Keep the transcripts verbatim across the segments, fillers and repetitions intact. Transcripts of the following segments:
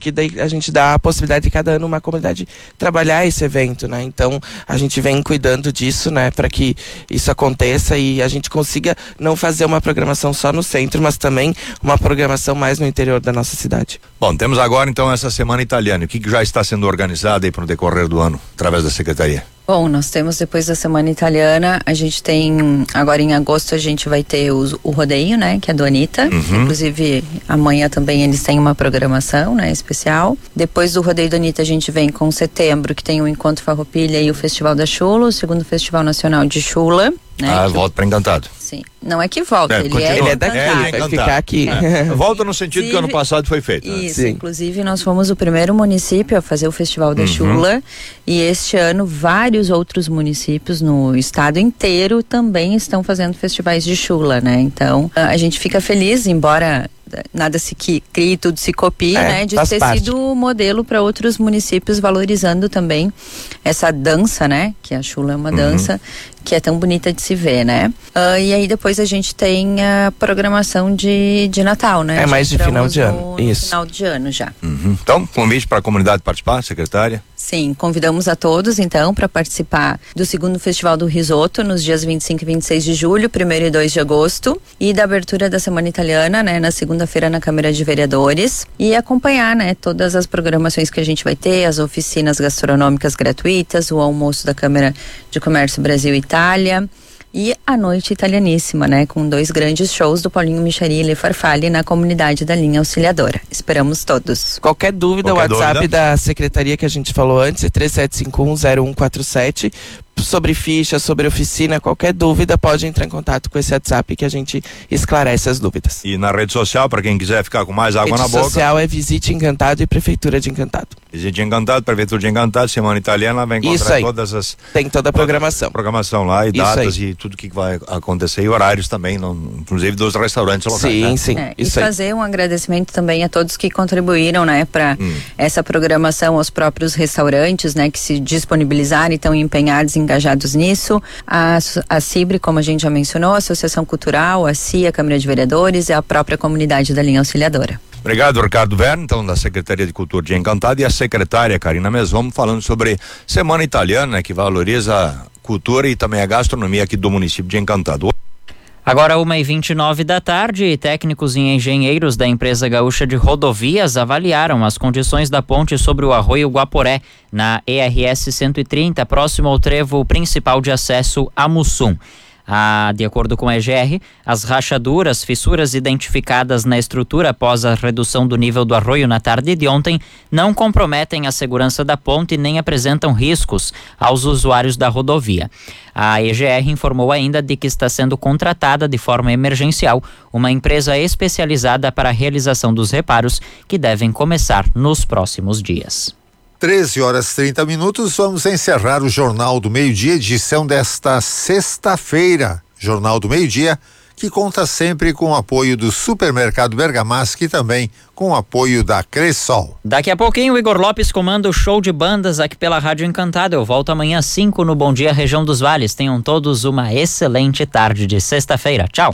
que daí a gente dá a possibilidade de cada ano uma comunidade trabalhar esse evento, né? Então a gente vem cuidando disso, né, para que isso aconteça e a gente consiga não fazer uma programação só no centro, mas também uma programação mais no interior da nossa cidade. Bom, temos agora então essa Semana Italiana. O que, que já está sendo organizado aí para o decorrer do ano, através da Secretaria? Bom, nós temos depois da Semana Italiana, a gente tem, agora em agosto a gente vai ter o, o rodeio, né, que é do Anitta, Uhum. inclusive amanhã também eles têm uma programação, né, especial. Depois do rodeio do Anitta a gente vem com setembro, que tem o Encontro Farroupilha e o Festival da Chula, o segundo Festival Nacional de Chula. Né, Ah, que, volta para Encantado. sim, não é que volta, É, ele, continua. é Ele é daqui, É, vai Encantado. ficar aqui. É. Volta no sentido que ano passado foi feito. Né? Isso, Sim. inclusive nós fomos o primeiro município a fazer o Festival da Uhum. Chula e este ano vários outros municípios no estado inteiro também estão fazendo festivais de chula, né? Então a gente fica feliz, embora nada se crie, tudo se copie, É, né? De faz ter parte. sido modelo para outros municípios, valorizando também essa dança, né? Que a chula é uma Uhum. dança que é tão bonita de se ver, né? Ah, e aí depois a gente tem a programação de, de Natal, né? É Já mais de entramos final de ano, no- no isso. final de ano já. Uhum. Então, convite para a comunidade participar, secretária? Sim, convidamos a todos então para participar do segundo Festival do Risoto nos dias vinte e cinco e vinte e seis de julho, primeiro e dois de agosto, e da abertura da Semana Italiana, né, na segunda-feira na Câmara de Vereadores, e acompanhar, né, todas as programações que a gente vai ter, as oficinas gastronômicas gratuitas, o almoço da Câmara de Comércio Brasil e Itália. E a noite italianíssima, né? Com dois grandes shows do Paulinho Micherini e Le Farfalle na comunidade da linha auxiliadora. Esperamos todos. Qualquer dúvida, Qualquer o WhatsApp dúvida? da secretaria que a gente falou antes é três sete cinco um zero um quatro sete. Sobre ficha, sobre oficina, qualquer dúvida pode entrar em contato com esse WhatsApp que a gente esclarece as dúvidas. E na rede social, para quem quiser ficar com mais água Rede na boca. social é Visite Encantado e Prefeitura de Encantado. Visite Encantado, Prefeitura de Encantado, Semana Italiana, vai Isso encontrar aí. todas as Tem toda a programação. programação lá e Isso datas aí. e tudo que vai acontecer e horários também, não, inclusive dos restaurantes locais. Sim, né? sim. É, e Isso aí. fazer um agradecimento também a todos que contribuíram, né, para Hum. essa programação, aos próprios restaurantes, né, que se disponibilizaram e estão empenhados e engajados nisso. A, a CIBRE, como a gente já mencionou, a Associação Cultural, a C I A, a Câmara de Vereadores e a própria comunidade da linha auxiliadora. Obrigado, Ricardo Verne, então, da Secretaria de Cultura de Encantado, e a secretária Karina Mesomo, falando sobre Semana Italiana, que valoriza a cultura e também a gastronomia aqui do município de Encantado. Agora, uma e vinte e nove da tarde, técnicos e engenheiros da empresa gaúcha de rodovias avaliaram as condições da ponte sobre o Arroio Guaporé, na E R S cento e trinta, próximo ao trevo principal de acesso a Mussum. Ah, de acordo com a E G R, as rachaduras, fissuras identificadas na estrutura após a redução do nível do arroio na tarde de ontem não comprometem a segurança da ponte nem apresentam riscos aos usuários da rodovia. A E G R informou ainda de que está sendo contratada de forma emergencial uma empresa especializada para a realização dos reparos que devem começar nos próximos dias. treze horas e trinta minutos, vamos encerrar o Jornal do Meio-Dia, edição desta sexta-feira. Jornal do Meio-Dia, que conta sempre com o apoio do Supermercado Bergamasque e também com o apoio da Cressol. Daqui a pouquinho o Igor Lopes comanda o show de bandas aqui pela Rádio Encantado. Eu volto amanhã às cinco no Bom Dia Região dos Vales. Tenham todos uma excelente tarde de sexta-feira. Tchau.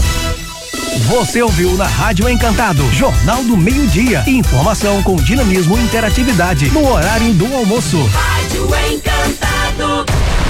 Você ouviu na Rádio Encantado, Jornal do Meio-Dia. Informação com dinamismo e interatividade no horário do almoço. Rádio Encantado.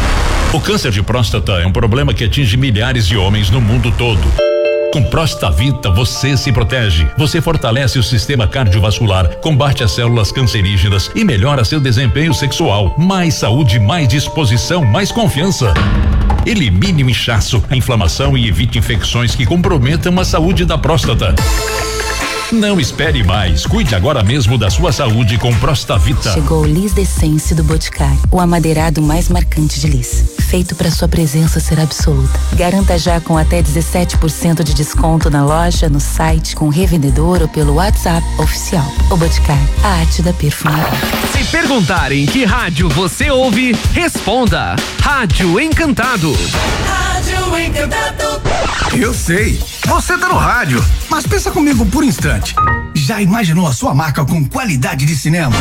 O câncer de próstata é um problema que atinge milhares de homens no mundo todo. Com Prostavita você se protege. Você fortalece o sistema cardiovascular, combate as células cancerígenas e melhora seu desempenho sexual. Mais saúde, mais disposição, mais confiança. Elimine o inchaço, a inflamação e evite infecções que comprometam a saúde da próstata. Não espere mais. Cuide agora mesmo da sua saúde com Prostavita. Chegou o Lis Decence do Boticário, o amadeirado mais marcante de Lis, feito para sua presença ser absoluta. Garanta já com até dezessete por cento de desconto na loja, no site, com revendedor ou pelo WhatsApp oficial. O Boticário, a arte da perfumaria. Se perguntarem que rádio você ouve, responda: Rádio Encantado. Rádio Encantado. Eu sei, você tá no rádio, mas pensa comigo por um instante. Já imaginou a sua marca com qualidade de cinema?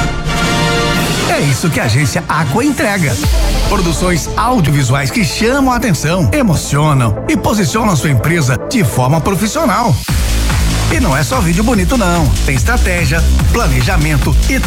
É isso que a agência Aqua entrega. Produções audiovisuais que chamam a atenção, emocionam e posicionam sua empresa de forma profissional. E não é só vídeo bonito não, tem estratégia, planejamento e